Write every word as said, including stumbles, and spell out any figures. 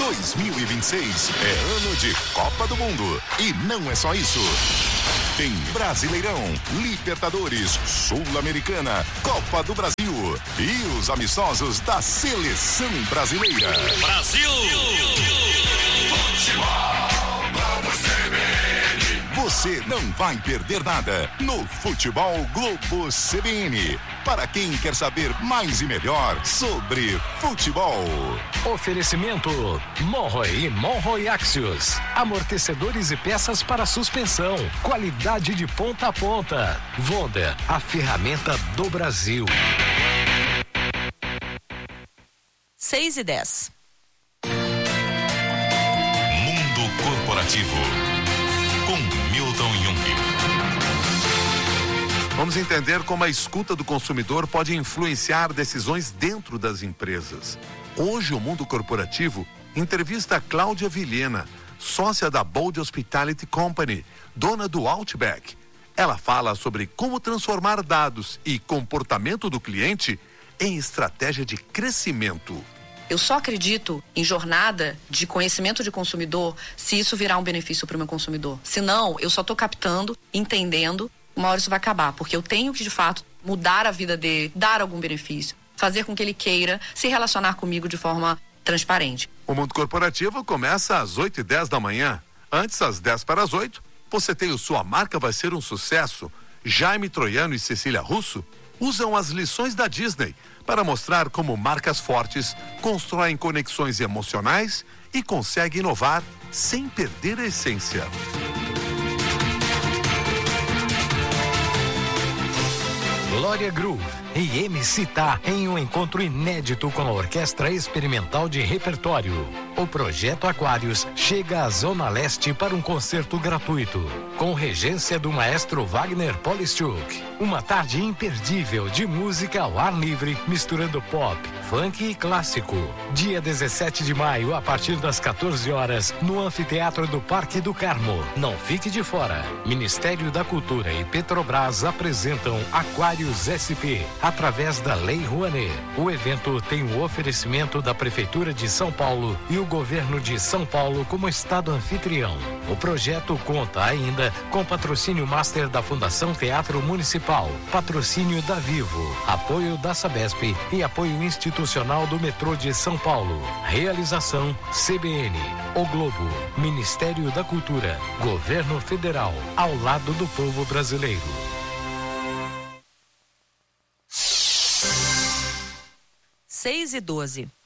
dois mil e vinte e seis é ano de Copa do Mundo. E não é só isso. Tem Brasileirão, Libertadores, Sul-Americana, Copa do Brasil e os amistosos da Seleção Brasileira. Brasil! Futebol, vamos C B N. Você não vai perder nada no Futebol Globo C B N. Para quem quer saber mais e melhor sobre futebol. Oferecimento Monroe e Monroe Axios. Amortecedores e peças para suspensão. Qualidade de ponta a ponta. Vonda, a ferramenta do Brasil. seis e dez. Mundo Corporativo. Com Milton Jung. Vamos entender como a escuta do consumidor pode influenciar decisões dentro das empresas. Hoje, o Mundo Corporativo entrevista a Cláudia Vilhena, sócia da Bold Hospitality Company, dona do Outback. Ela fala sobre como transformar dados e comportamento do cliente em estratégia de crescimento. Eu só acredito em jornada de conhecimento de consumidor se isso virar um benefício para o meu consumidor. Senão, eu só estou captando, entendendo, uma hora isso vai acabar. Porque eu tenho que, de fato, mudar a vida dele, dar algum benefício, fazer com que ele queira se relacionar comigo de forma transparente. O Mundo Corporativo começa às oito e dez da manhã. Antes, às dez para as oito, você tem o Sua Marca Vai Ser um Sucesso. Jaime Troiano e Cecília Russo usam as lições da Disney para mostrar como marcas fortes constroem conexões emocionais e conseguem inovar sem perder a essência. Glória Groove e M C Tá em um encontro inédito com a Orquestra Experimental de Repertório. O Projeto Aquários chega à Zona Leste para um concerto gratuito, com regência do maestro Wagner Polischuk. Uma tarde imperdível de música ao ar livre, misturando pop, funk e clássico. Dia dezessete de maio, a partir das quatorze horas, no Anfiteatro do Parque do Carmo. Não fique de fora. Ministério da Cultura e Petrobras apresentam Aquários S P, através da Lei Rouanet. O evento tem o oferecimento da Prefeitura de São Paulo e o Governo de São Paulo como estado anfitrião. O projeto conta ainda com patrocínio master da Fundação Teatro Municipal, patrocínio da Vivo, apoio da Sabesp e apoio institucional do Metrô de São Paulo. Realização C B N, O Globo, Ministério da Cultura, Governo Federal, ao lado do povo brasileiro. seis e doze.